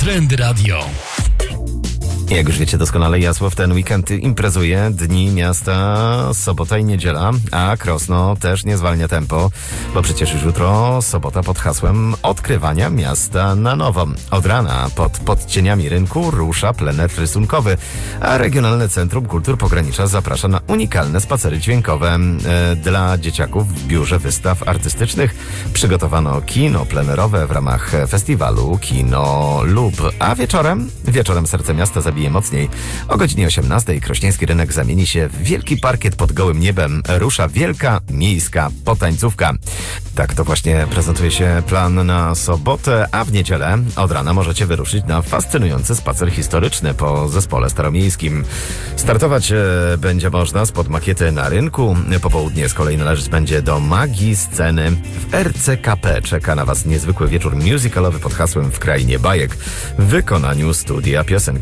Trendy Radio. Jak już wiecie doskonale, Jasło w ten weekend imprezuje. Dni miasta sobota i niedziela, a Krosno też nie zwalnia tempo, bo przecież już jutro sobota pod hasłem odkrywania miasta na nowo. Od rana pod cieniami rynku rusza plener rysunkowy, a Regionalne Centrum Kultur Pogranicza zaprasza na unikalne spacery dźwiękowe. Dla dzieciaków w biurze wystaw artystycznych przygotowano kino plenerowe w ramach festiwalu Kino Lub, a wieczorem Serce Miasta zabije mocniej. O godzinie 18 krośnieński rynek zamieni się w wielki parkiet pod gołym niebem. Rusza wielka miejska potańcówka. Tak to właśnie prezentuje się plan na sobotę, a w niedzielę od rana możecie wyruszyć na fascynujący spacer historyczny po zespole staromiejskim. Startować będzie można spod makiety na rynku. Popołudnie z kolei należeć będzie do magii sceny. W RCKP czeka na Was niezwykły wieczór musicalowy pod hasłem W krainie bajek w wykonaniu studia piosenki